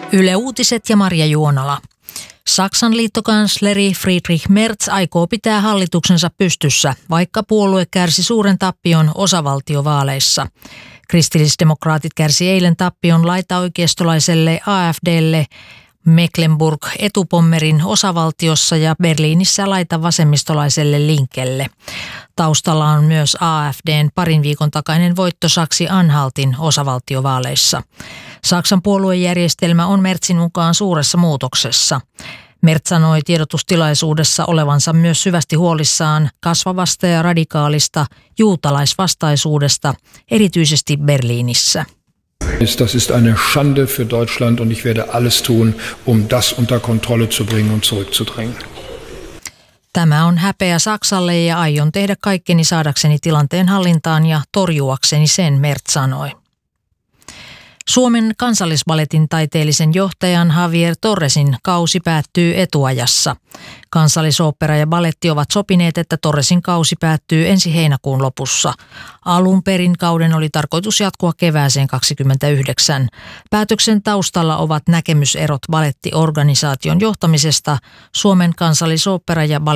Yle Uutiset ja Marja Juonala. Saksan liittokansleri Friedrich Merz aikoo pitää hallituksensa pystyssä, vaikka puolue kärsi suuren tappion osavaltiovaaleissa. Kristillisdemokraatit kärsi eilen tappion laitaoikeistolaiselle AfDlle Mecklenburg-Etupommerin osavaltiossa ja Berliinissä laitavasemmistolaiselle Linkelle. Taustalla on myös AfDn parin viikon takainen voitto Saksi-Anhaltin osavaltiovaaleissa. Saksan puoluejärjestelmä on Merzin mukaan suuressa muutoksessa. Merz sanoi tiedotustilaisuudessa olevansa myös syvästi huolissaan kasvavasta ja radikaalista juutalaisvastaisuudesta, erityisesti Berliinissä. Das ist eine Schande für Deutschland und ich werde alles tun, das unter Kontrolle zu bringen und zurückzudrängen. Tämä on häpeä Saksalle ja aion tehdä kaikkeni saadakseni tilanteen hallintaan ja torjuakseni sen, Merz sanoi. Suomen Kansallisballetin taiteellisen johtajan Javier Torresin kausi päättyy etuajassa. Kansallisooppera ja balletti ovat sopineet, että Torresin kausi päättyy ensi heinäkuun lopussa. Alun perin kauden oli tarkoitus jatkua kevääseen 2029. Päätöksen taustalla ovat näkemyserot ballettiorganisaation johtamisesta. Suomen Kansallisooppera ja